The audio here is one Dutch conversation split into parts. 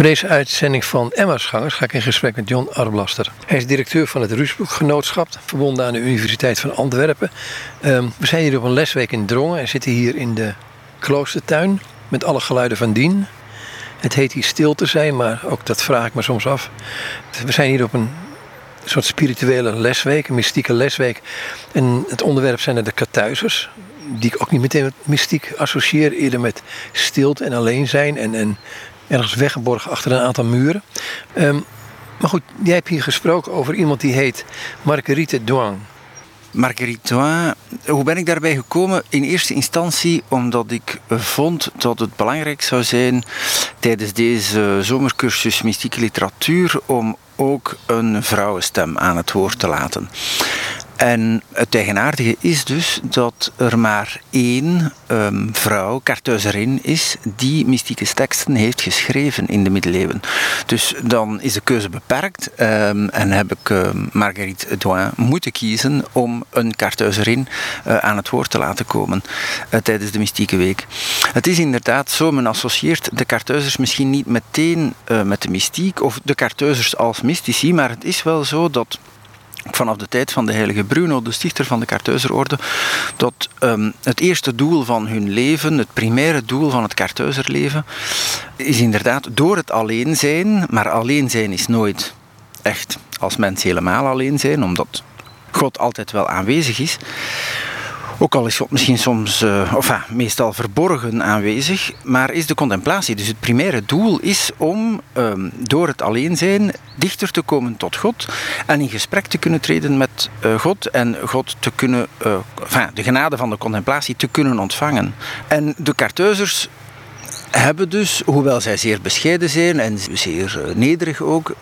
Voor deze uitzending van Emmausgangers ga ik in gesprek met John Arblaster. Hij is directeur van het Ruusbroekgenootschap, verbonden aan de Universiteit van Antwerpen. We zijn hier op een lesweek in Drongen en zitten hier in de kloostertuin met alle geluiden van dien. Het heet hier stil te zijn, maar ook dat vraag ik me soms af. We zijn hier op een soort spirituele lesweek, een mystieke lesweek. En het onderwerp zijn er de kartuizers, die ik ook niet meteen met mystiek associeer, eerder met stilte en alleen zijn en ergens weggeborgen achter een aantal muren. Maar goed, jij hebt hier gesproken over iemand die heet Marguerite Doin. Marguerite Doin, hoe ben ik daarbij gekomen? In eerste instantie omdat ik vond dat het belangrijk zou zijn tijdens deze zomercursus mystieke literatuur om ook een vrouwenstem aan het woord te laten. En het eigenaardige is dus dat er maar één vrouw, kartuizerin, is die mystieke teksten heeft geschreven in de middeleeuwen. Dus dan is de keuze beperkt en heb ik Marguerite Doin moeten kiezen om een kartuizerin aan het woord te laten komen tijdens de mystieke week. Het is inderdaad zo, men associeert de kartuizers misschien niet meteen met de mystiek of de kartuizers als mystici, maar het is wel zo dat vanaf de tijd van de heilige Bruno, de stichter van de Kartuizerorde, dat het eerste doel van hun leven, het primaire doel van het Kartuizerleven, is inderdaad door het alleen zijn, maar alleen zijn is nooit echt als mens helemaal alleen zijn, omdat God altijd wel aanwezig is. Ook al is God misschien soms, meestal verborgen aanwezig, maar is de contemplatie. Dus het primaire doel is om door het alleen zijn dichter te komen tot God en in gesprek te kunnen treden met God en God te kunnen, de genade van de contemplatie te kunnen ontvangen. En de Kartuizers hebben dus, hoewel zij zeer bescheiden zijn en zeer nederig ook,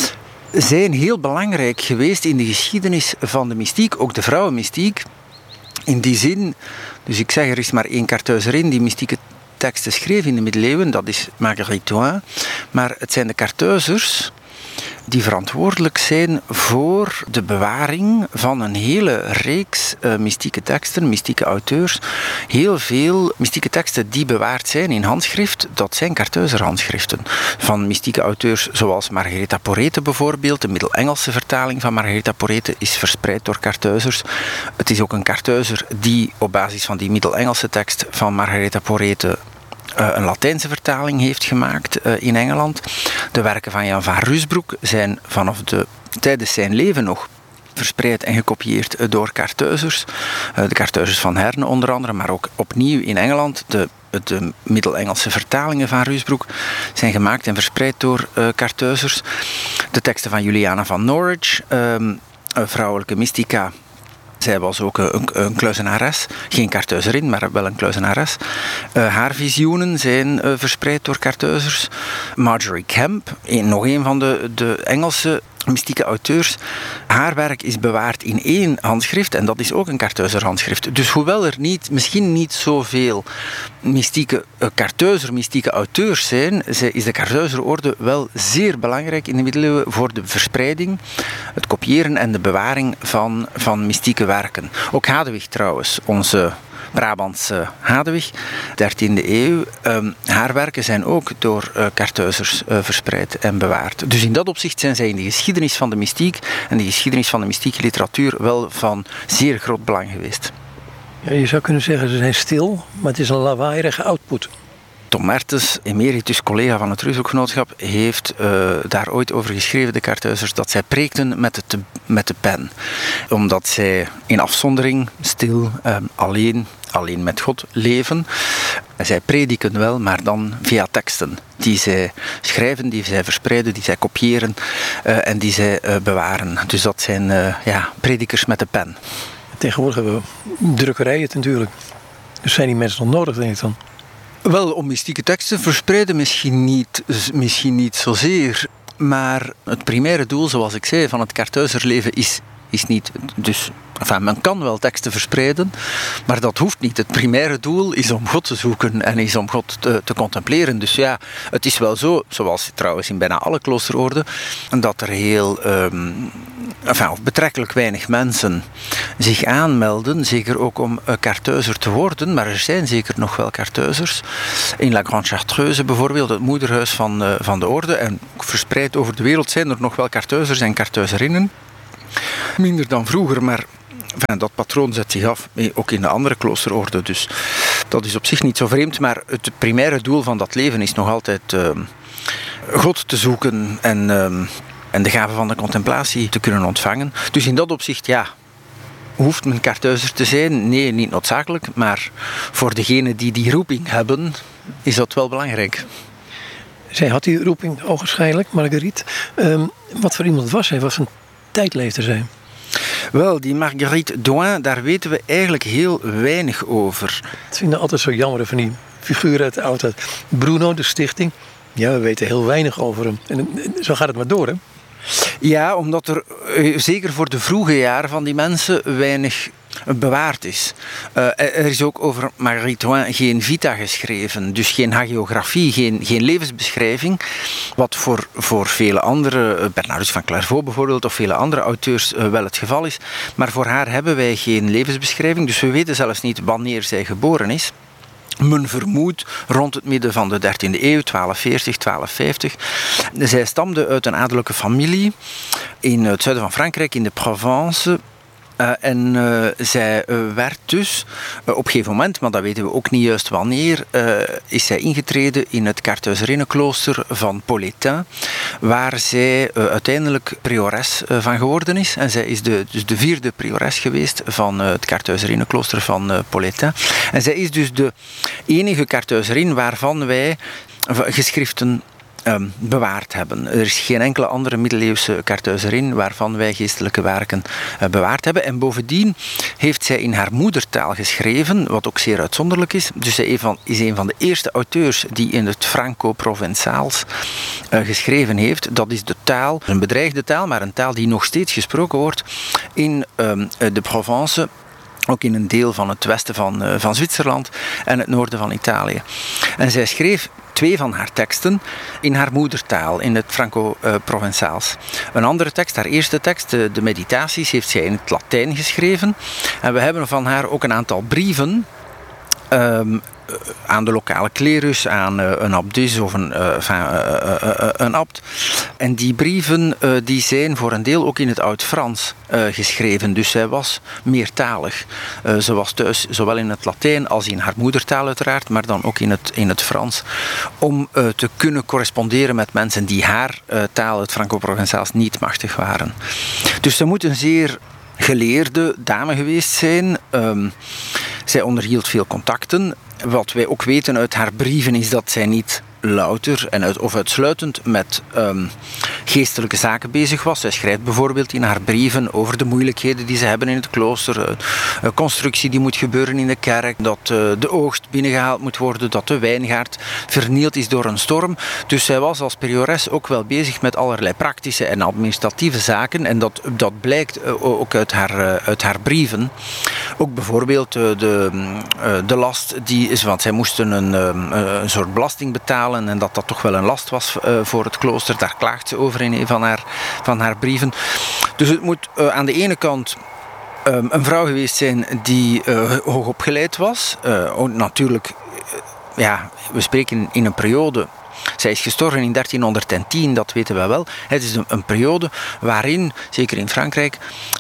zijn heel belangrijk geweest in de geschiedenis van de mystiek, ook de vrouwenmystiek. In die zin, dus ik zeg er is maar één kartuizerin die mystieke teksten schreef in de middeleeuwen, dat is Marguerite Doin, maar het zijn de kartuizers die verantwoordelijk zijn voor de bewaring van een hele reeks mystieke teksten, mystieke auteurs. Heel veel mystieke teksten die bewaard zijn in handschrift, dat zijn kartuizerhandschriften. Van mystieke auteurs zoals Margaretha Porete bijvoorbeeld, de Middel-Engelse vertaling van Margaretha Porete is verspreid door kartuizers. Het is ook een kartuizer die op basis van die Middel-Engelse tekst van Margaretha Porete een Latijnse vertaling heeft gemaakt in Engeland. De werken van Jan van Ruusbroek zijn tijdens zijn leven nog verspreid en gekopieerd door kartuizers. De kartuizers van Herne onder andere, maar ook opnieuw in Engeland. De Middel-Engelse vertalingen van Ruusbroek zijn gemaakt en verspreid door kartuizers. De teksten van Juliana van Norwich, een vrouwelijke mystica. Zij was ook een kluizenares, geen kartuizerin, maar wel een kluizenares. Haar visioenen zijn verspreid door kartuizers. Marjorie Kemp, nog een van de Engelse mystieke auteurs. Haar werk is bewaard in één handschrift en dat is ook een kartuizerhandschrift. Dus hoewel er misschien niet zoveel mystieke auteurs zijn, is de Kartuizerorde wel zeer belangrijk in de middeleeuwen voor de verspreiding, het kopiëren en de bewaring van mystieke werken. Ook Hadewig trouwens, onze Brabantse Hadewig, 13e eeuw. Haar werken zijn ook door kartuizers verspreid en bewaard. Dus in dat opzicht zijn zij in de geschiedenis van de mystiek en de geschiedenis van de mystieke literatuur wel van zeer groot belang geweest. Ja, je zou kunnen zeggen ze zijn stil, maar het is een lawaaierige output. Tom Mertens, emeritus collega van het Ruusbroekgenootschap, heeft daar ooit over geschreven, de kartuizers, dat zij preekten met de pen. Omdat zij in afzondering, stil, alleen met God leven. Zij prediken wel, maar dan via teksten die zij schrijven, die zij verspreiden, die zij kopiëren en die zij bewaren. Dus dat zijn predikers met de pen. Tegenwoordig hebben we drukkerijen natuurlijk. Dus zijn die mensen nog nodig, denk ik dan? Wel, om mystieke teksten verspreiden misschien niet zozeer. Maar het primaire doel, zoals ik zei, van het kartuizerleven is niet. Dus, men kan wel teksten verspreiden, maar dat hoeft niet. Het primaire doel is om God te zoeken en is om God te contempleren. Dus ja, het is wel zo, zoals trouwens in bijna alle kloosterorden, dat er heel of betrekkelijk weinig mensen zich aanmelden, zeker ook om kartuizer te worden, maar er zijn zeker nog wel kartuizers. In La Grande Chartreuse bijvoorbeeld, het moederhuis van de orde, en verspreid over de wereld zijn er nog wel kartuizers en kartuizerinnen. Minder dan vroeger, maar dat patroon zet zich af, ook in de andere kloosterorden. Dus dat is op zich niet zo vreemd, maar het primaire doel van dat leven is nog altijd God te zoeken en de gave van de contemplatie te kunnen ontvangen. Dus in dat opzicht, hoeft men kartuizer te zijn? Nee, niet noodzakelijk, maar voor degenen die roeping hebben, is dat wel belangrijk. Zij had die roeping ogenschijnlijk, Marguerite. Wat voor iemand was zij? Wat voor een tijd leefde zij? Wel, die Marguerite Douin, daar weten we eigenlijk heel weinig over. Het vind ik altijd zo jammer van die figuren uit de oudheid. Bruno, de stichting, we weten heel weinig over hem. En zo gaat het maar door, hè? Ja, omdat er zeker voor de vroege jaren van die mensen weinig bewaard is. Er is ook over Marguerite Douin geen vita geschreven, dus geen hagiografie, geen levensbeschrijving, wat voor vele andere, Bernardus van Clairvaux bijvoorbeeld, of vele andere auteurs wel het geval is, maar voor haar hebben wij geen levensbeschrijving, dus we weten zelfs niet wanneer zij geboren is. Men vermoedt rond het midden van de 13e eeuw, 1240, 1250. Zij stamde uit een adellijke familie in het zuiden van Frankrijk, in de Provence. En zij werd dus op een gegeven moment, maar dat weten we ook niet juist wanneer, is zij ingetreden in het kartuizerinnenklooster van Polétain, waar zij uiteindelijk priores van geworden is. En zij is dus de 4e priores geweest van het kartuizerinnenklooster van Polétain. En zij is dus de enige kartuizerin waarvan wij geschriften bewaard hebben. Er is geen enkele andere middeleeuwse kartuizerin waarvan wij geestelijke werken bewaard hebben. En bovendien heeft zij in haar moedertaal geschreven, wat ook zeer uitzonderlijk is. Dus zij is een van de eerste auteurs die in het Franco-Provençaals geschreven heeft. Dat is de taal, een bedreigde taal, maar een taal die nog steeds gesproken wordt in de Provence. Ook in een deel van het westen van Zwitserland en het noorden van Italië. En zij schreef 2 van haar teksten in haar moedertaal, in het Franco-Provençaals. Een andere tekst, haar eerste tekst, de Meditaties, heeft zij in het Latijn geschreven. En we hebben van haar ook een aantal brieven aan de lokale klerus, aan een abdis of een abt. En die brieven die zijn voor een deel ook in het Oud-Frans geschreven. Dus zij was meertalig. Ze was thuis zowel in het Latijn als in haar moedertaal uiteraard, maar dan ook in het Frans. Om te kunnen corresponderen met mensen die haar taal, het Franco-Provençaals, niet machtig waren. Dus ze moet een zeer geleerde dame geweest zijn. Zij onderhield veel contacten. Wat wij ook weten uit haar brieven is dat zij niet louter of uitsluitend met geestelijke zaken bezig was. Zij schrijft bijvoorbeeld in haar brieven over de moeilijkheden die ze hebben in het klooster, constructie die moet gebeuren in de kerk, dat de oogst binnengehaald moet worden, dat de wijngaard vernield is door een storm. Dus zij was als priores ook wel bezig met allerlei praktische en administratieve zaken en dat blijkt ook uit haar brieven. Ook bijvoorbeeld de last die is, want zij moesten een soort belasting betalen en dat toch wel een last was voor het klooster. Daar klaagt ze over in een van haar brieven. Dus het moet aan de ene kant een vrouw geweest zijn die hoogopgeleid was. Natuurlijk, we spreken in een periode. Zij is gestorven in 1310, dat weten we wel. Het is een periode waarin, zeker in Frankrijk,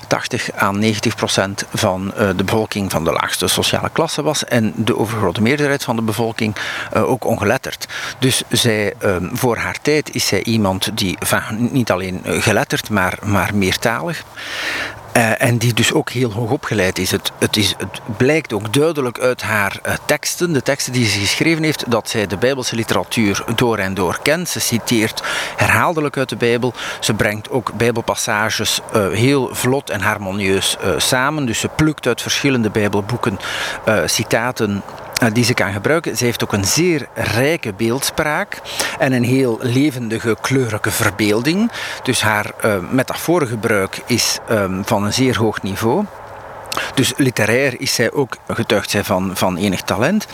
80-90% van de bevolking van de laagste sociale klasse was en de overgrote meerderheid van de bevolking ook ongeletterd. Dus voor haar tijd is zij iemand die niet alleen geletterd, maar meertalig. En die dus ook heel hoog opgeleid is. Het blijkt ook duidelijk uit haar teksten, de teksten die ze geschreven heeft, dat zij de Bijbelse literatuur door en door kent. Ze citeert herhaaldelijk uit de Bijbel. Ze brengt ook Bijbelpassages heel vlot en harmonieus samen. Dus ze plukt uit verschillende Bijbelboeken citaten die ze kan gebruiken. Ze heeft ook een zeer rijke beeldspraak en een heel levendige, kleurrijke verbeelding. Dus haar metaforengebruik is van een zeer hoog niveau. Dus literair is zij ook, getuigt zij van enig talent.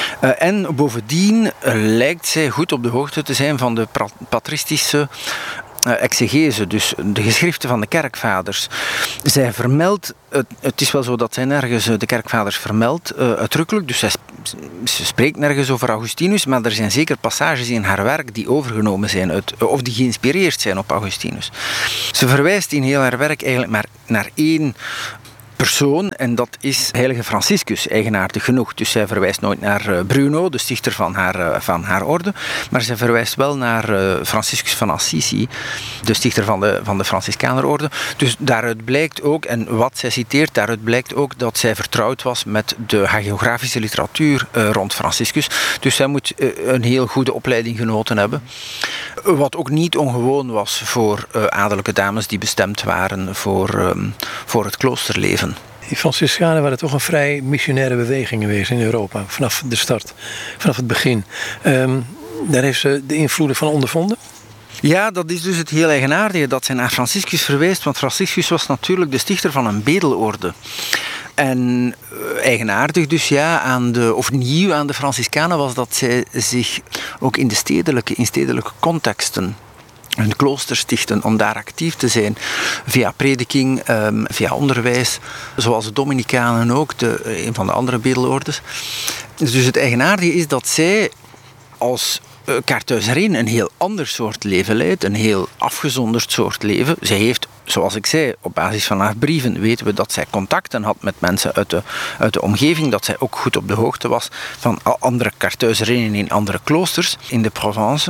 En bovendien lijkt zij goed op de hoogte te zijn van de patristische exegese, dus de geschriften van de kerkvaders. Zij vermeldt, het is wel zo dat zij nergens de kerkvaders vermeldt, uitdrukkelijk, dus ze spreekt nergens over Augustinus, maar er zijn zeker passages in haar werk die overgenomen zijn, of die geïnspireerd zijn op Augustinus. Ze verwijst in heel haar werk eigenlijk maar naar één persoon, en dat is heilige Franciscus, eigenaardig genoeg. Dus zij verwijst nooit naar Bruno, de stichter van haar orde, maar zij verwijst wel naar Franciscus van Assisi, de stichter van de Franciscanerorde. Dus daaruit blijkt ook, en wat zij citeert, daaruit blijkt ook dat zij vertrouwd was met de hagiografische literatuur rond Franciscus. Dus zij moet een heel goede opleiding genoten hebben. Wat ook niet ongewoon was voor adellijke dames die bestemd waren voor het kloosterleven. Die Franciscanen waren toch een vrij missionaire beweging geweest in Europa, vanaf de start, vanaf het begin. Daar heeft ze de invloeden van ondervonden? Ja, dat is dus het heel eigenaardige dat zij naar Franciscus verwijst, want Franciscus was natuurlijk de stichter van een bedelorde. En eigenaardig dus nieuw aan de Franciscanen was dat zij zich ook in stedelijke contexten een klooster stichten om daar actief te zijn via prediking, via onderwijs, zoals de Dominicanen ook, een van de andere bedelordes. Dus het eigenaardige is dat zij als Karthuizerin een heel ander soort leven leidt, een heel afgezonderd soort leven. Zij heeft, zoals ik zei, op basis van haar brieven weten we dat zij contacten had met mensen uit de omgeving, dat zij ook goed op de hoogte was van andere Karthuizerinnen in andere kloosters in de Provence.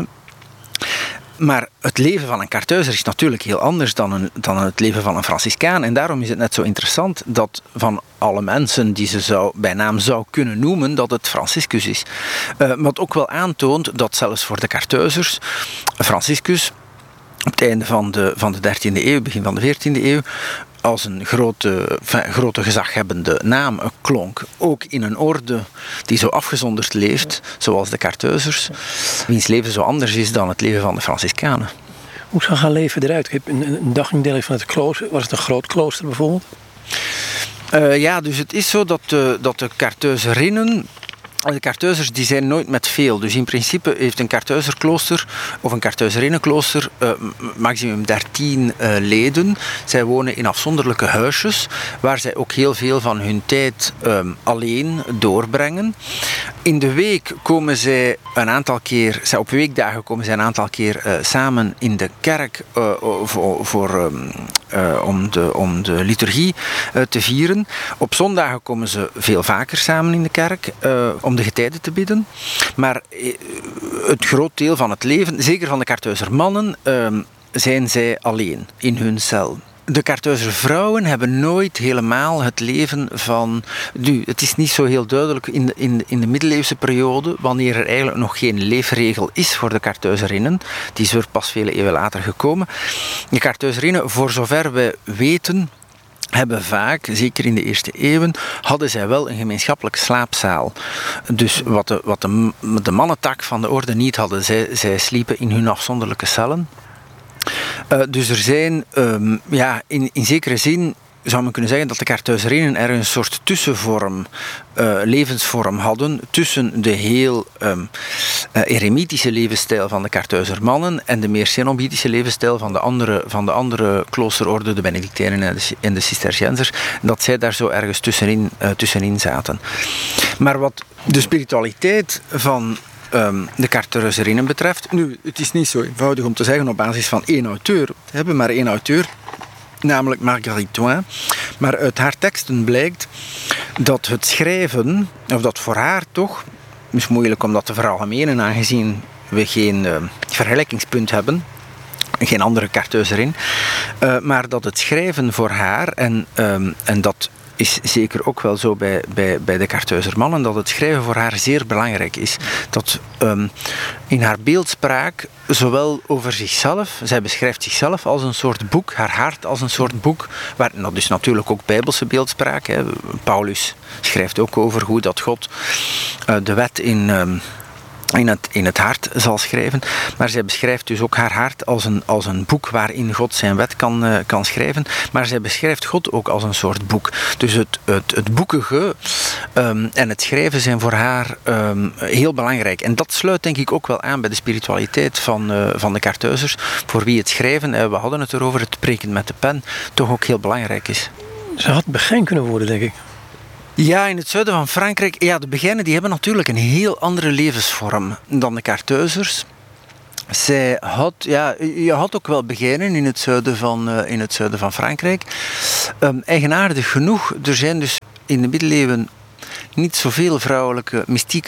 Maar het leven van een Karthuizer is natuurlijk heel anders dan het leven van een Franciscaan. En daarom is het net zo interessant dat van alle mensen die ze bij naam zou kunnen noemen, dat het Franciscus is. Wat ook wel aantoont dat zelfs voor de Karthuizers Franciscus op het einde van de 13e eeuw, begin van de 14e eeuw, als een grote gezaghebbende naam klonk. Ook in een orde die zo afgezonderd leeft, zoals de Karthuizers, wiens leven zo anders is dan het leven van de Franciscanen. Hoe zag haar leven eruit? Ik heb een dagindeling van het klooster. Was het een groot klooster bijvoorbeeld? Ja, dus het is zo dat de Karthuizerinnen... De Karthuizers die zijn nooit met veel. Dus in principe heeft een Karthuizerklooster of een Karthuizerinnenklooster maximum 13 leden. Zij wonen in afzonderlijke huisjes waar zij ook heel veel van hun tijd alleen doorbrengen. In de week komen zij op weekdagen komen zij een aantal keer samen in de kerk om de liturgie te vieren. Op zondagen komen ze veel vaker samen in de kerk om de getijden te bidden. Maar het groot deel van het leven, zeker van de Karthuizer mannen, zijn zij alleen in hun cel. De Karthuizer vrouwen hebben nooit helemaal het leven van... Nu, het is niet zo heel duidelijk in de middeleeuwse periode, wanneer er eigenlijk nog geen leefregel is voor de Karthuizerinnen. Die is er pas vele eeuwen later gekomen. De Karthuizerinnen, voor zover wij weten, hebben vaak, zeker in de eerste eeuwen, hadden zij wel een gemeenschappelijke slaapzaal. Dus wat de mannentak van de orde niet hadden, zij sliepen in hun afzonderlijke cellen. Dus er zijn, in zekere zin zou men kunnen zeggen dat de Karthuizerinnen er een soort tussenvorm, levensvorm hadden tussen de heel eremitische levensstijl van de Karthuizermannen en de meer cenobitische levensstijl van de andere kloosterorden, de Benedictijnen en de Cisterciënsers, dat zij daar zo ergens tussenin zaten. Maar wat de spiritualiteit van de Karthuizerinnen betreft, nu, het is niet zo eenvoudig om te zeggen op basis van één auteur. We hebben maar één auteur, namelijk Marguerite Thoin. Maar uit haar teksten blijkt dat het schrijven, of dat voor haar toch, het is moeilijk om dat te veralgemenen aangezien we geen vergelijkingspunt hebben, geen andere Karthuizerin, maar dat het schrijven voor haar, en dat is zeker ook wel zo bij de Karthuizermannen, dat het schrijven voor haar zeer belangrijk is. Dat in haar beeldspraak, zowel over zichzelf, zij beschrijft zichzelf als een soort boek, haar hart als een soort boek, waar dus natuurlijk ook bijbelse beeldspraak. Paulus schrijft ook over hoe dat God de wet in het hart zal schrijven. Maar zij beschrijft dus ook haar hart als een boek waarin God zijn wet kan schrijven. Maar zij beschrijft God ook als een soort boek. Dus het boekige en het schrijven zijn voor haar heel belangrijk. En dat sluit denk ik ook wel aan bij de spiritualiteit van de Karthuizers. Voor wie het schrijven, we hadden het erover, het spreken met de pen, toch ook heel belangrijk is. Ze had begin kunnen worden, denk ik. Ja, in het zuiden van Frankrijk, ja, de Begijnen die hebben natuurlijk een heel andere levensvorm dan de Karthuizers. Je had ook wel Begijnen in het zuiden van Frankrijk. Eigenaardig genoeg, er zijn dus in de middeleeuwen niet zoveel vrouwelijke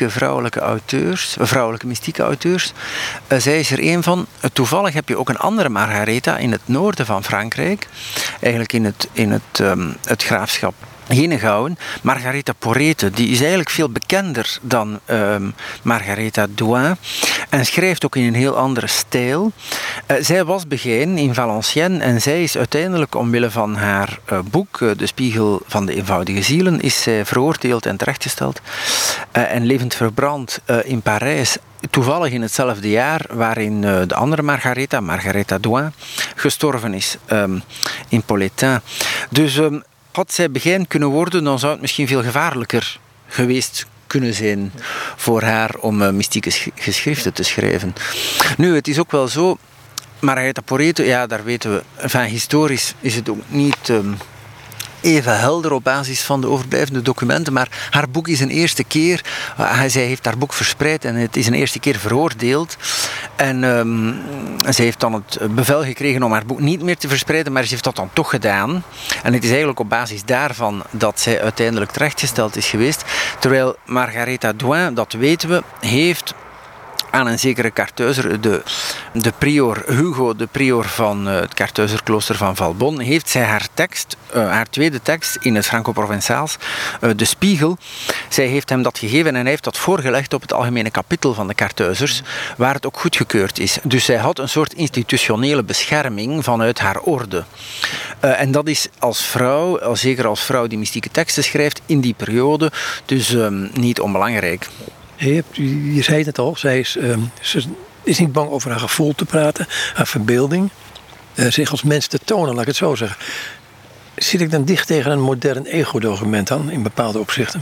mystieke auteurs. Zij is er één van. Toevallig heb je ook een andere Margaretha in het noorden van Frankrijk. Eigenlijk in het graafschap Henegouwen. Margaretha Porete, die is eigenlijk veel bekender dan Margaretha Douin. En schrijft ook in een heel andere stijl. Zij was begijn in Valenciennes en zij is uiteindelijk omwille van haar boek, De Spiegel van de Eenvoudige Zielen, is zij veroordeeld en terechtgesteld en levend verbrand in Parijs. Toevallig in hetzelfde jaar waarin de andere Margaretha Douin, gestorven is in Poletin. Dus had zij begijn kunnen worden, dan zou het misschien veel gevaarlijker geweest kunnen zijn voor haar om mystieke geschriften te schrijven. Nu, het is ook wel zo, Margaretha Porete, ja, daar weten we, historisch is het ook niet even helder op basis van de overblijvende documenten, maar haar boek is een eerste keer, zij heeft haar boek verspreid en het is een eerste keer veroordeeld. En zij heeft dan het bevel gekregen om haar boek niet meer te verspreiden, maar ze heeft dat dan toch gedaan. En het is eigenlijk op basis daarvan dat zij uiteindelijk terechtgesteld is geweest. Terwijl Margaretha Douin, dat weten we, heeft aan een zekere Karthuizer, de prior Hugo, de prior van het Karthuizerklooster van Valbonne, heeft zij haar tweede tekst in het Franco-Provençaals, De Spiegel, zij heeft hem dat gegeven en hij heeft dat voorgelegd op het algemene kapittel van de Karthuizers, waar het ook goedgekeurd is. Dus zij had een soort institutionele bescherming vanuit haar orde. En dat is als vrouw, zeker als vrouw die mystieke teksten schrijft, in die periode dus niet onbelangrijk. Je zei het net al, ze is niet bang over haar gevoel te praten, haar verbeelding, zich als mens te tonen, laat ik het zo zeggen. Zit ik dan dicht tegen een modern ego-document aan, in bepaalde opzichten?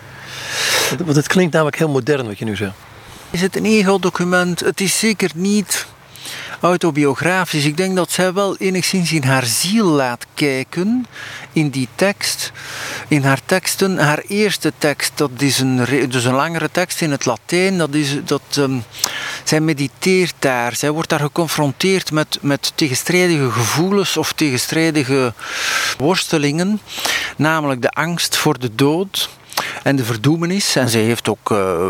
Want het klinkt namelijk heel modern wat je nu zegt. Is het een ego-document? Het is zeker niet autobiografisch. Ik denk dat zij wel enigszins in haar ziel laat kijken in die tekst. In haar teksten. Haar eerste tekst, dat is een langere tekst in het Latijn. Zij mediteert daar. Zij wordt daar geconfronteerd met tegenstrijdige gevoelens of tegenstrijdige worstelingen. Namelijk de angst voor de dood en de verdoemenis. En zij heeft ook,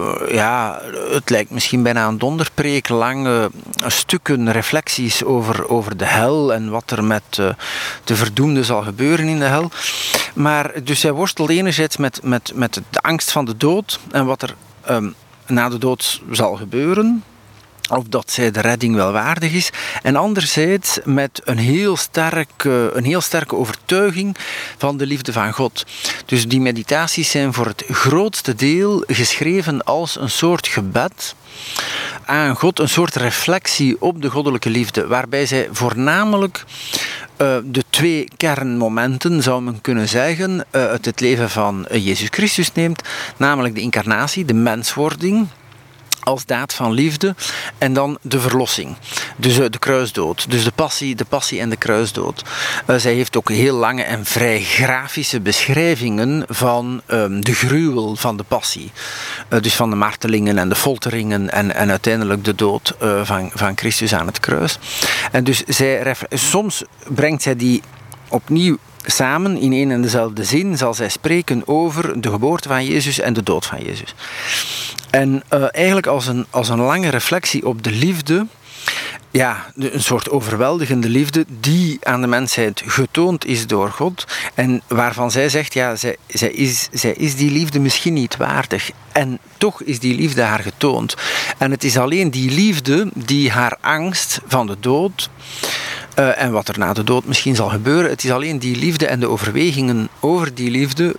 het lijkt misschien bijna een donderpreek, lange stukken, reflecties over de hel en wat er met de verdoemde zal gebeuren in de hel. Maar dus zij worstelt enerzijds met de angst van de dood en wat er na de dood zal gebeuren. Of dat zij de redding wel waardig is. En anderzijds met een heel sterke overtuiging van de liefde van God. Dus die meditaties zijn voor het grootste deel geschreven als een soort gebed aan God. Een soort reflectie op de goddelijke liefde. Waarbij zij voornamelijk de twee kernmomenten, zou men kunnen zeggen, uit het leven van Jezus Christus neemt. Namelijk de incarnatie, de menswording, als daad van liefde, en dan de verlossing. Dus de kruisdood. Dus de passie en de kruisdood. Zij heeft ook heel lange en vrij grafische beschrijvingen van de gruwel van de passie. Dus van de martelingen en de folteringen en uiteindelijk de dood van Christus aan het kruis. En dus soms brengt zij die opnieuw samen in één en dezelfde zin, zal zij spreken over de geboorte van Jezus en de dood van Jezus. En eigenlijk als een lange reflectie op de liefde, ja, een soort overweldigende liefde die aan de mensheid getoond is door God en waarvan zij zegt, ja, zij is die liefde misschien niet waardig en toch is die liefde haar getoond. En het is alleen die liefde die haar angst van de dood En wat er na de dood misschien zal gebeuren. Het is alleen die liefde en de overwegingen over die liefde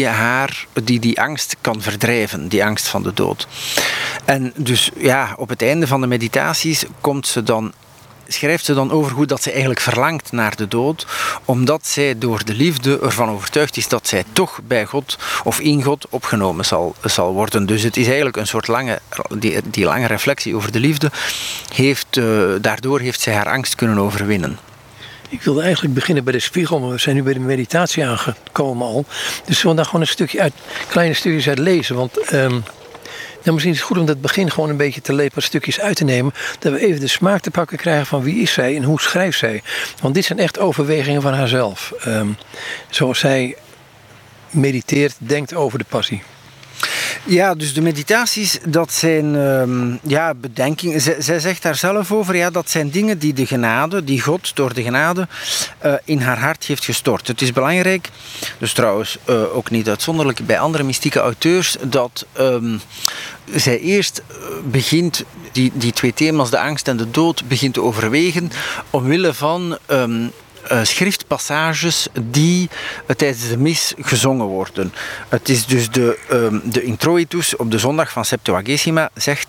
die angst kan verdrijven, die angst van de dood. En dus ja, op het einde van de meditaties schrijft ze dan over hoe dat ze eigenlijk verlangt naar de dood, omdat zij door de liefde ervan overtuigd is dat zij toch bij God of in God opgenomen zal worden. Dus het is eigenlijk een soort die lange reflectie over de liefde. Daardoor heeft zij haar angst kunnen overwinnen. Ik wilde eigenlijk beginnen bij de spiegel, maar we zijn nu bij de meditatie aangekomen al. Dus we gaan daar gewoon kleine stukjes uit lezen, want misschien is het goed om dat begin gewoon een beetje te lezen, stukjes uit te nemen. Dat we even de smaak te pakken krijgen van wie is zij en hoe schrijft zij. Want dit zijn echt overwegingen van haarzelf. Zoals zij mediteert, denkt over de passie. Ja, dus de meditaties, dat zijn bedenkingen. Zij zegt daar zelf over, dat zijn dingen die de genade, die God door de genade in haar hart heeft gestort. Het is belangrijk, dus trouwens ook niet uitzonderlijk bij andere mystieke auteurs, dat zij eerst begint die twee thema's, de angst en de dood, begint te overwegen omwille van schriftpassages die tijdens de mis gezongen worden. Het is dus de introitus op de zondag van Septuagesima,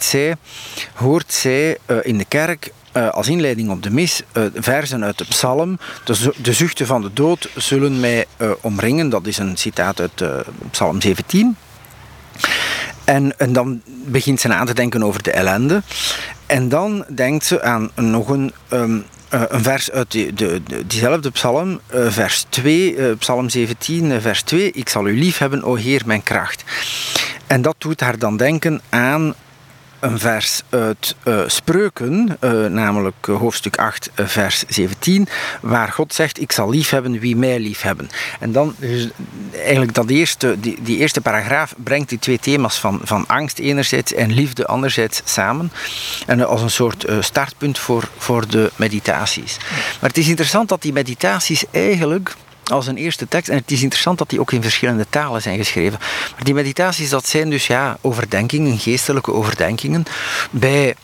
hoort zij in de kerk als inleiding op de mis versen uit de psalm. De zuchten van de dood zullen mij omringen. Dat is een citaat uit psalm 17. En dan begint ze aan te denken over de ellende. En dan denkt ze aan nog een vers uit diezelfde psalm, vers 2, psalm 17, vers 2. Ik zal u lief hebben, o Heer, mijn kracht. En dat doet haar dan denken aan een vers uit Spreuken, namelijk hoofdstuk 8, vers 17, waar God zegt, ik zal lief hebben wie mij lief hebben. En dan, dus eigenlijk die eerste paragraaf brengt die twee thema's van angst enerzijds en liefde anderzijds samen. En als een soort startpunt voor de meditaties. Maar het is interessant dat die meditaties eigenlijk als een eerste tekst, en het is interessant dat die ook in verschillende talen zijn geschreven. Maar die meditaties, dat zijn dus overdenkingen, geestelijke overdenkingen, bij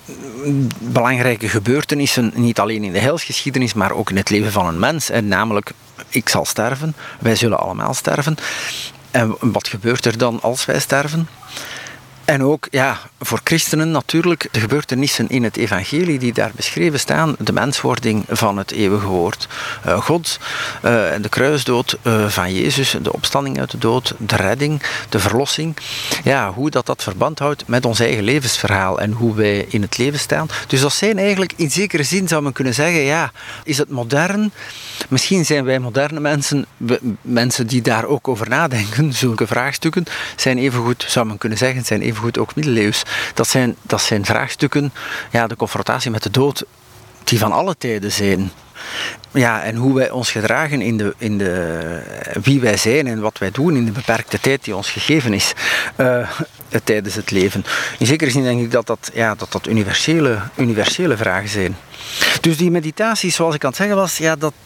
belangrijke gebeurtenissen, niet alleen in de heilsgeschiedenis, maar ook in het leven van een mens. En namelijk, ik zal sterven, wij zullen allemaal sterven. En wat gebeurt er dan als wij sterven? En ook voor christenen natuurlijk de gebeurtenissen in het evangelie die daar beschreven staan. De menswording van het eeuwige woord Gods, de kruisdood van Jezus, de opstanding uit de dood, de redding, de verlossing. Ja, hoe dat verband houdt met ons eigen levensverhaal en hoe wij in het leven staan. Dus dat zijn eigenlijk, in zekere zin zou men kunnen zeggen, is het modern? Misschien zijn wij moderne mensen die daar ook over nadenken, zulke vraagstukken, zijn evengoed, zou men kunnen zeggen, zijn evengoed ook middeleeuws. Dat zijn vraagstukken, de confrontatie met de dood, die van alle tijden zijn. Ja, en hoe wij ons gedragen in wie wij zijn en wat wij doen in de beperkte tijd die ons gegeven is tijdens het leven. In zekere zin denk ik dat universele vragen zijn. Dus die meditaties, zoals ik aan het zeggen was,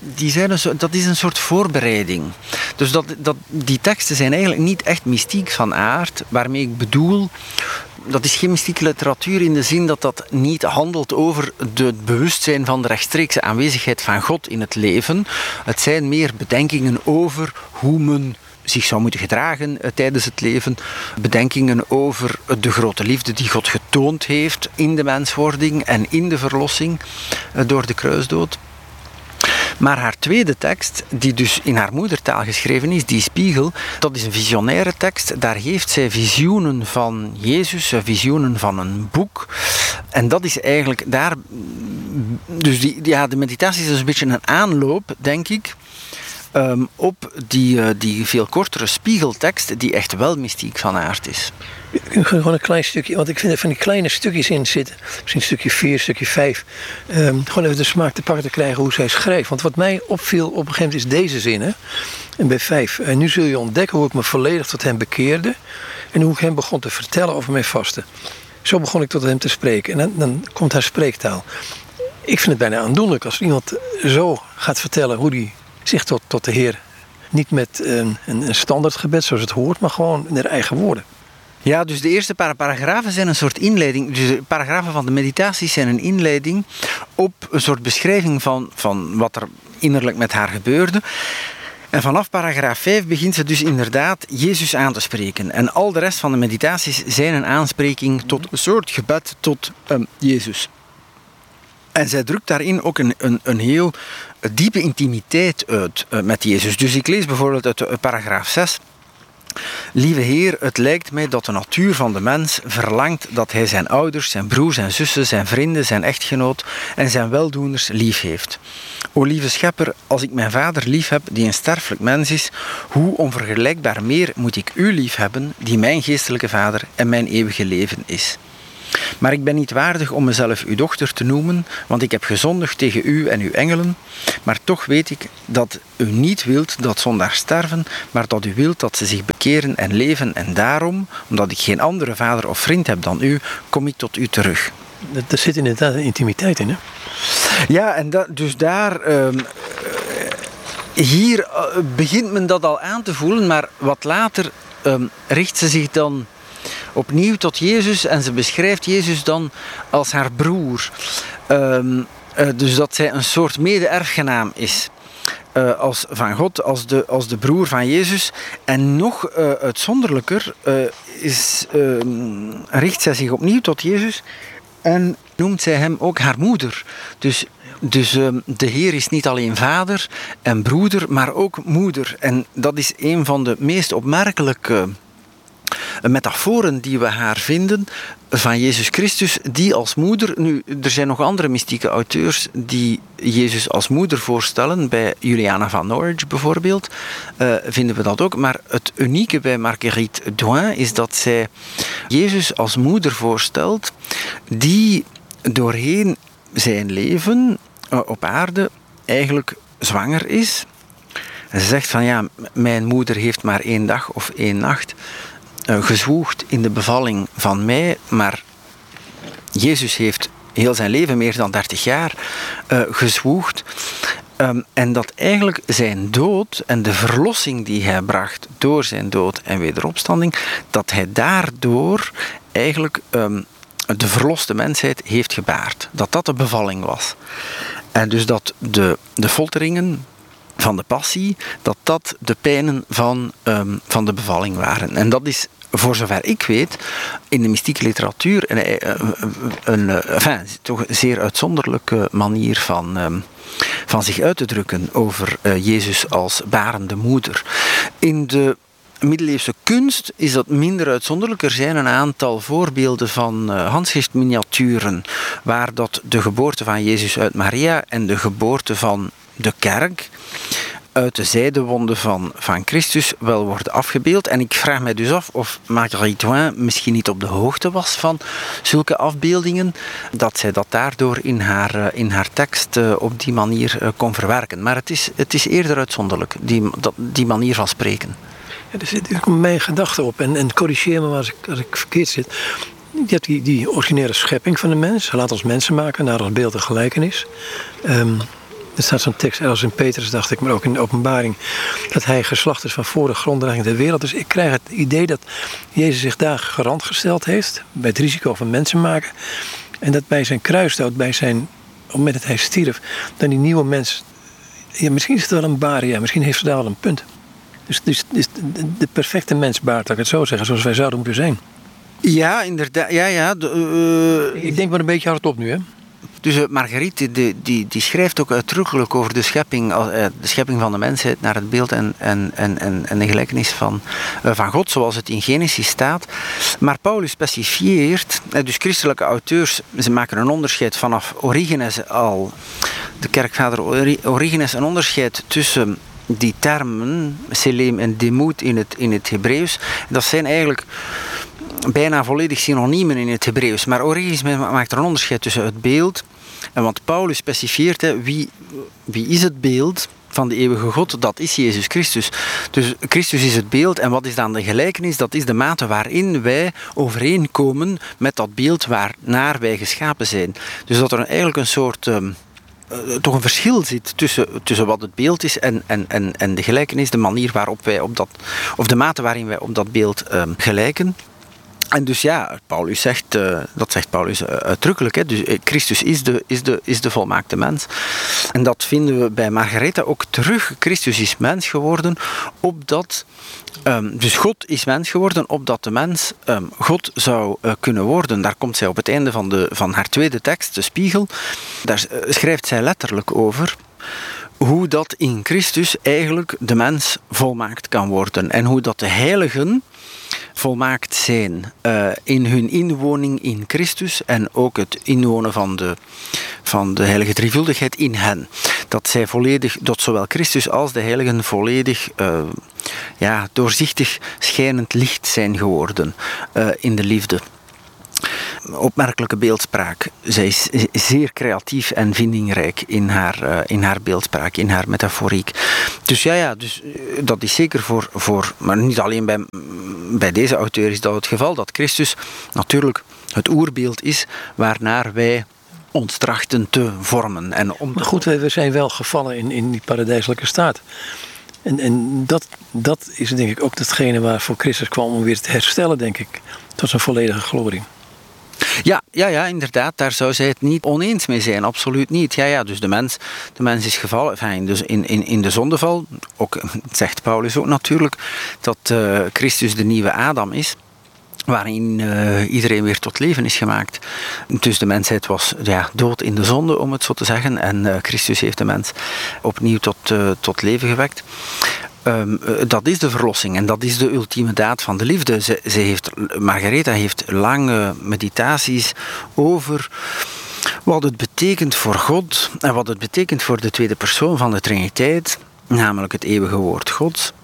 dat is een soort voorbereiding. Dus die teksten zijn eigenlijk niet echt mystiek van aard, waarmee ik bedoel, dat is geen mystieke literatuur in de zin dat niet handelt over het bewustzijn van de rechtstreekse aanwezigheid van God in het leven. Het zijn meer bedenkingen over hoe men zich zou moeten gedragen tijdens het leven. Bedenkingen over de grote liefde die God getoond heeft in de menswording en in de verlossing door de kruisdood. Maar haar tweede tekst, die dus in haar moedertaal geschreven is, die Spiegel, dat is een visionaire tekst. Daar heeft zij visioenen van Jezus, visioenen van een boek. En dat is eigenlijk daar. Dus de meditatie is dus een beetje een aanloop, denk ik, op die veel kortere Spiegeltekst, die echt wel mystiek van aard is. Ik ga gewoon een klein stukje, want ik vind er van die kleine stukjes in zitten. Misschien stukje 4, stukje 5. Gewoon even de smaak te pakken te krijgen hoe zij schrijft. Want wat mij opviel op een gegeven moment is deze zin. Hè? En bij 5. En nu zul je ontdekken hoe ik me volledig tot hem bekeerde. En hoe ik hem begon te vertellen over mijn vasten. Zo begon ik tot hem te spreken. En dan komt haar spreektaal. Ik vind het bijna aandoenlijk als iemand zo gaat vertellen hoe hij zich tot de Heer. Niet met een standaard gebed zoals het hoort, maar gewoon in haar eigen woorden. Ja, dus de eerste paar paragrafen zijn een soort inleiding. Dus de paragrafen van de meditaties zijn een inleiding op een soort beschrijving van wat er innerlijk met haar gebeurde. En vanaf paragraaf 5 begint ze dus inderdaad Jezus aan te spreken. En al de rest van de meditaties zijn een aanspreking tot een soort gebed tot Jezus. En zij drukt daarin ook een heel diepe intimiteit uit met Jezus. Dus ik lees bijvoorbeeld uit paragraaf 6. Lieve Heer, het lijkt mij dat de natuur van de mens verlangt dat hij zijn ouders, zijn broers en zussen, zijn vrienden, zijn echtgenoot en zijn weldoeners lief heeft. O lieve Schepper, als ik mijn vader lief heb die een sterfelijk mens is, hoe onvergelijkbaar meer moet ik u lief hebben die mijn geestelijke vader en mijn eeuwige leven is. Maar ik ben niet waardig om mezelf uw dochter te noemen, want ik heb gezondigd tegen u en uw engelen. Maar toch weet ik dat u niet wilt dat zondaars sterven, maar dat u wilt dat ze zich bekeren en leven. En daarom, omdat ik geen andere vader of vriend heb dan u, kom ik tot u terug. Er zit inderdaad een intimiteit in, hè? Ja, en dus daar... hier begint men dat al aan te voelen, maar wat later richt ze zich dan opnieuw tot Jezus en ze beschrijft Jezus dan als haar broer. Dus dat zij een soort mede-erfgenaam is van God, als de broer van Jezus. En nog uitzonderlijker richt zij zich opnieuw tot Jezus en noemt zij hem ook haar moeder. Dus de Heer is niet alleen vader en broeder, maar ook moeder. En dat is een van de meest opmerkelijke metaforen die we haar vinden van Jezus Christus, die als moeder... Nu, er zijn nog andere mystieke auteurs die Jezus als moeder voorstellen. Bij Juliana van Norwich bijvoorbeeld vinden we dat ook. Maar het unieke bij Marguerite Douin is dat zij Jezus als moeder voorstelt die doorheen zijn leven op aarde eigenlijk zwanger is. En ze zegt van ja, mijn moeder heeft maar 1 dag of 1 nacht gezwoegd in de bevalling van mij, maar Jezus heeft heel zijn leven, meer dan 30 jaar, gezwoegd. En dat eigenlijk zijn dood en de verlossing die hij bracht door zijn dood en wederopstanding, dat hij daardoor eigenlijk de verloste mensheid heeft gebaard. Dat dat de bevalling was. En dus dat de folteringen van de passie, dat de pijnen van de bevalling waren. En dat is, voor zover ik weet, in de mystieke literatuur toch een zeer uitzonderlijke manier van zich uit te drukken over Jezus als barende moeder. In de middeleeuwse kunst is dat minder uitzonderlijk. Er zijn een aantal voorbeelden van handschriftminiaturen waar dat de geboorte van Jezus uit Maria en de geboorte van de kerk uit de zijdewonden van Christus wel worden afgebeeld. En ik vraag mij dus af of Marguerite Douin misschien niet op de hoogte was van zulke afbeeldingen, dat zij dat daardoor in haar tekst op die manier kon verwerken. Maar het is eerder uitzonderlijk, die manier van spreken. Ja, er zit mijn gedachte op en corrigeer me als ik verkeerd zit. Je hebt die originele schepping van de mens. Laat ons mensen maken naar ons beeld en gelijkenis. Er staat zo'n tekst als in Petrus, dacht ik, maar ook in de Openbaring, dat hij geslacht is van voor de grondlegging der wereld. Dus ik krijg het idee dat Jezus zich daar garant gesteld heeft bij het risico van mensen maken. En dat bij zijn kruisdood, op het moment dat hij stierf, dan die nieuwe mens, ja, misschien is het wel een baria, misschien heeft ze daar wel een punt. Dus de perfecte mens baart, laat ik het zo zeggen, zoals wij zouden moeten zijn. Ja, inderdaad. Ja. Ik denk maar een beetje hardop nu, hè. Dus Marguerite die schrijft ook uitdrukkelijk over de schepping van de mensheid naar het beeld en de gelijkenis van God, zoals het in Genesis staat. Maar Paulus specifieert, dus christelijke auteurs, ze maken een onderscheid vanaf Origenes al, de kerkvader Origenes, een onderscheid tussen die termen, selem en demoet in het Hebreeuws. Dat zijn eigenlijk bijna volledig synoniemen in het Hebreeuws. Maar Origenes maakt er een onderscheid tussen het beeld. En want Paulus specifieert, wie is het beeld van de eeuwige God? Dat is Jezus Christus. Dus Christus is het beeld. En wat is dan de gelijkenis? Dat is de mate waarin wij overeenkomen met dat beeld waarnaar wij geschapen zijn. Dus dat er eigenlijk een soort toch een verschil zit tussen wat het beeld is en de gelijkenis, de manier waarop wij of de mate waarin wij op dat beeld gelijken. En dus ja, Paulus zegt, dat zegt Paulus uitdrukkelijk, hè, dus Christus is de volmaakte mens. En dat vinden we bij Margaretha ook terug. Christus is mens geworden, opdat, dus God is mens geworden, opdat de mens God zou kunnen worden. Daar komt zij op het einde van haar tweede tekst, de Spiegel, daar schrijft zij letterlijk over hoe dat in Christus eigenlijk de mens volmaakt kan worden. En hoe dat de heiligen volmaakt zijn in hun inwoning in Christus en ook het inwonen van de heilige drievuldigheid in hen. Dat zij volledig, dat zowel Christus als de heiligen volledig doorzichtig schijnend licht zijn geworden in de liefde. Opmerkelijke beeldspraak. Zij is zeer creatief en vindingrijk in haar beeldspraak, in haar metaforiek. Dus dus dat is zeker voor maar niet alleen bij deze auteur is dat het geval, dat Christus natuurlijk het oerbeeld is waarnaar wij ons trachten te vormen. Maar goed, we zijn wel gevallen in die paradijselijke staat. En dat is denk ik ook datgene waarvoor Christus kwam om weer te herstellen, denk ik, tot zijn volledige glorie. Ja, inderdaad, daar zou zij het niet oneens mee zijn, absoluut niet. Dus de mens is gevallen, dus in de zondeval, ook zegt Paulus ook natuurlijk, dat Christus de nieuwe Adam is, waarin iedereen weer tot leven is gemaakt. Dus de mensheid was dood in de zonde, om het zo te zeggen, en Christus heeft de mens opnieuw tot leven gewekt. Dat is de verlossing en dat is de ultieme daad van de liefde. Margaretha heeft lange meditaties over wat het betekent voor God en wat het betekent voor de tweede persoon van de Triniteit, namelijk het eeuwige woord Gods.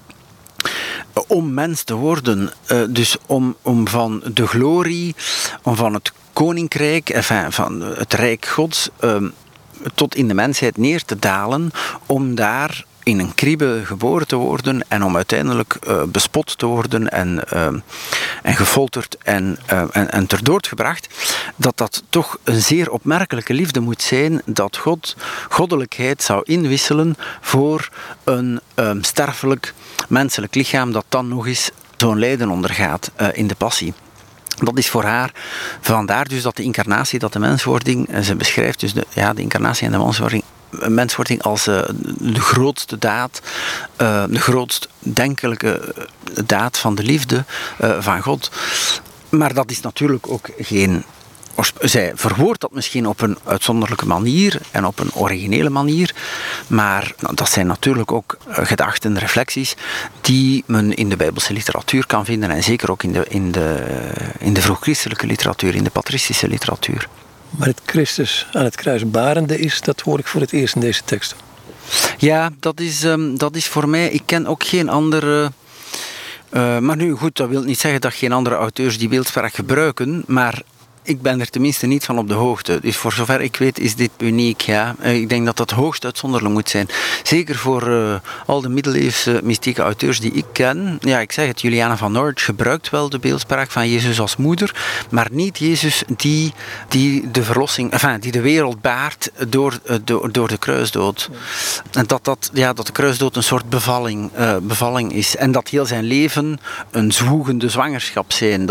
Om mens te worden, dus om van de glorie, om van het koninkrijk, van het rijk Gods, tot in de mensheid neer te dalen, om daar in een kribbe geboren te worden en om uiteindelijk bespot te worden en gefolterd en ter dood gebracht, dat toch een zeer opmerkelijke liefde moet zijn, dat God goddelijkheid zou inwisselen voor een sterfelijk menselijk lichaam dat dan nog eens zo'n lijden ondergaat in de passie. Dat is voor haar, vandaar dus dat de incarnatie, dat de menswording, ze beschrijft dus de incarnatie en de menswording als de grootste daad, de grootst denkelijke daad van de liefde van God. Maar dat is natuurlijk ook geen... Zij verwoordt dat misschien op een uitzonderlijke manier en op een originele manier, maar dat zijn natuurlijk ook gedachten, reflecties die men in de Bijbelse literatuur kan vinden en zeker ook in de vroeg-christelijke literatuur, in de patristische literatuur. Maar het Christus aan het kruis barende is, dat hoor ik voor het eerst in deze tekst. Ja, dat is voor mij... Ik ken ook geen andere... maar nu, goed, dat wil niet zeggen dat geen andere auteurs die beeldspraak gebruiken, maar ik ben er tenminste niet van op de hoogte. Dus voor zover ik weet is dit uniek. Ja. Ik denk dat dat hoogst uitzonderlijk moet zijn. Zeker voor al de middeleeuwse mystieke auteurs die ik ken. Ja, ik zeg het, Juliana van Norwich gebruikt wel de beeldspraak van Jezus als moeder, maar niet Jezus die de verlossing, die de wereld baart door de kruisdood. En dat de kruisdood een soort bevalling is. En dat heel zijn leven een zwoegende zwangerschap zijn.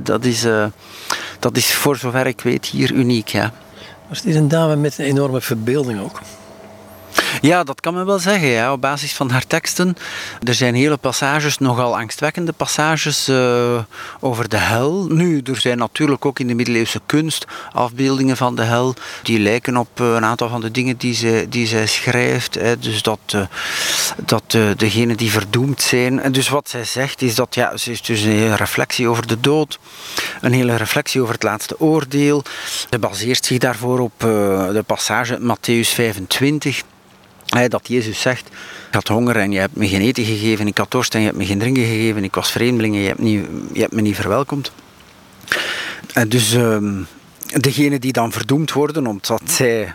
Dat is voor zover ik weet hier uniek, ja. Was dit een dame met een enorme verbeelding ook? Ja, dat kan men wel zeggen, ja, op basis van haar teksten. Er zijn hele passages, nogal angstwekkende passages over de hel. Nu, er zijn natuurlijk ook in de middeleeuwse kunst afbeeldingen van de hel die lijken op een aantal van de dingen die zij schrijft. Hè. Dus dat degenen die verdoemd zijn. En dus wat zij zegt is dat, ze is dus een hele reflectie over de dood, een hele reflectie over het laatste oordeel. Ze baseert zich daarvoor op de passage Mattheüs 25. Dat Jezus zegt, ik had honger en je hebt me geen eten gegeven, ik had dorst en je hebt me geen drinken gegeven, ik was vreemdeling en je hebt me niet verwelkomd. En dus degenen die dan verdoemd worden, omdat zij,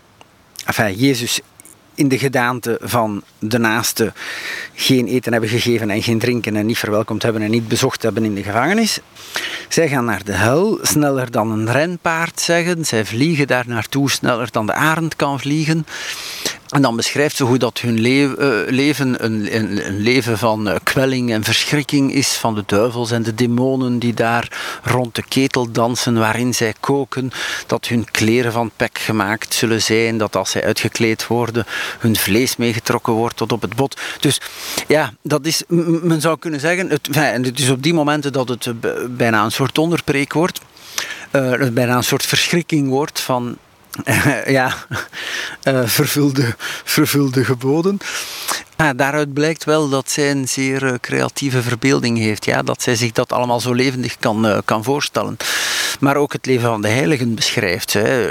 Jezus in de gedaante van de naaste geen eten hebben gegeven en geen drinken en niet verwelkomd hebben en niet bezocht hebben in de gevangenis. Zij gaan naar de hel, sneller dan een renpaard zeggen. Zij vliegen daar naartoe sneller dan de arend kan vliegen. En dan beschrijft ze hoe dat hun leven een leven van kwelling en verschrikking is van de duivels en de demonen die daar rond de ketel dansen waarin zij koken, dat hun kleren van pek gemaakt zullen zijn, dat als zij uitgekleed worden hun vlees meegetrokken wordt tot op het bot. Dus ja, dat is, men zou kunnen zeggen, het is op die momenten dat het bijna een soort onderpreek wordt, bijna een soort verschrikking wordt van vervulde geboden. Daaruit blijkt wel dat zij een zeer creatieve verbeelding heeft. Ja? Dat zij zich dat allemaal zo levendig kan voorstellen. Maar ook het leven van de heiligen beschrijft. Hè.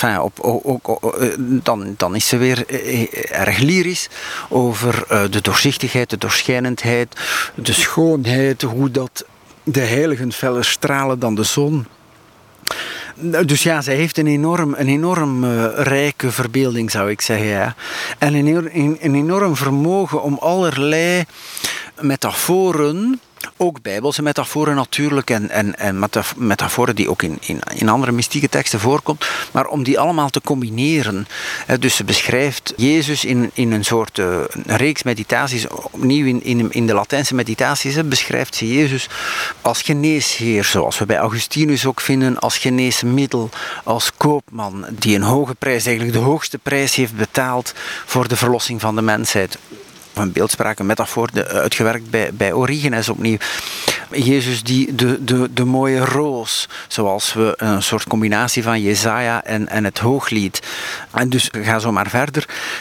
Dan is ze weer erg lyrisch over de doorzichtigheid, de doorschijnendheid, de schoonheid, hoe dat de heiligen feller stralen dan de zon. Dus ja, zij heeft een enorm rijke verbeelding, zou ik zeggen. Ja. En een enorm vermogen om allerlei metaforen, ook bijbelse metaforen natuurlijk, en metaforen die ook in andere mystieke teksten voorkomt, maar om die allemaal te combineren. Dus ze beschrijft Jezus in een soort een reeks meditaties, opnieuw in de Latijnse meditaties, beschrijft ze Jezus als geneesheer, zoals we bij Augustinus ook vinden, als geneesmiddel, als koopman, die een hoge prijs, eigenlijk de hoogste prijs heeft betaald voor de verlossing van de mensheid. Een beeldspraak, een metafoor uitgewerkt bij Origenes opnieuw. Jezus die de mooie roos, zoals we een soort combinatie van Jesaja en het Hooglied. En dus ga zo maar verder.